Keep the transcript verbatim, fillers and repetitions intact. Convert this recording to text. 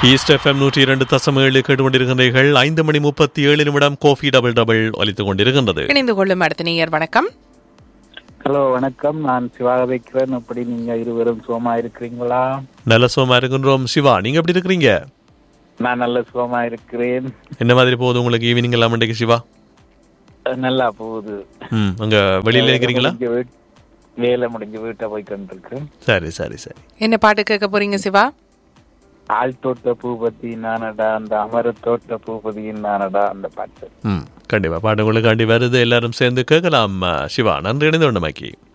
East FM நூற்றி இரண்டு தசம் ஏழு கேட்டுக்கொண்டிருக்கின்றீர்கள். ஐந்து மணி முப்பத்தி ஏழு நிமிடம் கோஃபி டபுள் டபுள் ஒலித்துக் கொண்டிருக்கின்றது. இணைந்து கொள்ளும் அடுத்த நேயர் வணக்கம். ஹலோ வணக்கம், நான் சிவா வைக்கிறேன். எப்படி நீங்க இருவரும் சுகமா இருக்கிறீங்களா? நல்ல சுகமா இருக்கின்றோம். சிவா, நீங்க எப்படி இருக்கிறீங்க? நான் நல்ல சுகமா இருக்கிறேன். என்ன மாதிரி போகுது உங்களுக்கு ஈவினிங் எல்லாம் இன்றைக்கு சிவா? நல்லா போகுது. ம், அங்க வெளியில இருக்கிறீங்களா? வேலை முடிஞ்சு வீட்டை போய் கொண்டிருக்கேன். சரி சரி சரி. என்ன பாட்டு கேட்க போறீங்க சிவா? ஆள் தோட்ட பூபதி நானடா, அந்த அமர தோட்ட பூபதியின் நானடா அந்த பாட்டு. ம், கண்டிப்பா பாட்டு உங்களுக்கு காண்டி வருது. எல்லாரும் சேர்ந்து கேட்கலாம். சிவா, நன்றி. இணைந்து கொண்டமைக்கு